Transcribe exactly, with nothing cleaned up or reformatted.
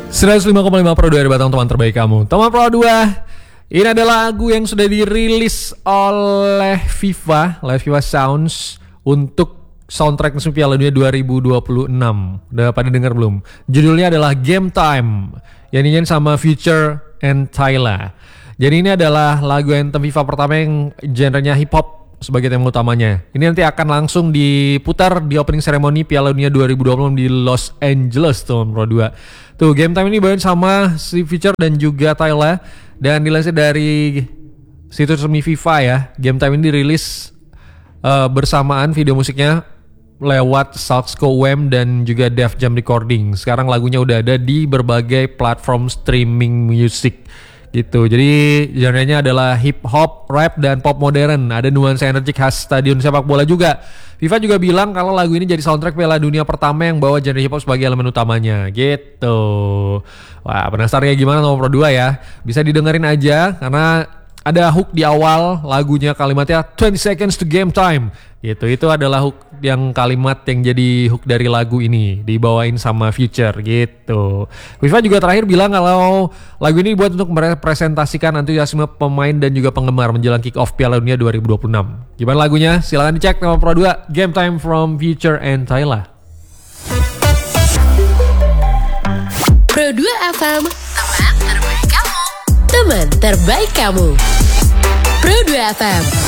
seratus lima koma lima Pro dua dari Batang, teman terbaik kamu. Teman Pro dua, ini adalah lagu yang sudah dirilis oleh FIFA, oleh FIFA Sounds untuk soundtrack musim Piala Dunia dua ribu dua puluh enam. Udah pada dengar belum? Judulnya adalah Game Time, yang dinyanyiin sama Future and Tyla. Jadi ini adalah lagu anthem FIFA pertama yang genrenya hip hop sebagai tema utamanya. Ini nanti akan langsung diputar di opening ceremony Piala Dunia dua ribu dua puluh di Los Angeles, teman Pro dua. Tuh, Game Time ini bawain sama si Future dan juga Tyla, dan dilansir dari situs resmi FIFA ya. Game Time ini dirilis uh, bersamaan video musiknya lewat Salxco W E M dan juga Def Jam Recording. Sekarang lagunya udah ada di berbagai platform streaming musik gitu. Jadi genrenya adalah hip hop, rap, dan pop modern. Ada nuansa energik khas stadion sepak bola juga. FIFA juga bilang kalau lagu ini jadi soundtrack Piala Dunia pertama yang bawa genre hip hop sebagai elemen utamanya gitu. Wah, penasaran ya gimana nomor Pro dua ya? Bisa didengerin aja karena ada hook di awal lagunya, kalimatnya twenty seconds to game time gitu. Itu adalah hook yang kalimat yang jadi hook dari lagu ini, dibawain sama Future gitu. FIFA juga terakhir bilang kalau lagu ini dibuat untuk merepresentasikan antusiasme pemain dan juga penggemar menjelang kick off Piala Dunia dua ribu dua puluh enam. Gimana lagunya? Silahkan dicek nama Pro dua, Game Time from Future and Tyla. Pro dua F M, teman terbaik kamu. Teman terbaik kamu. Pro dua F M.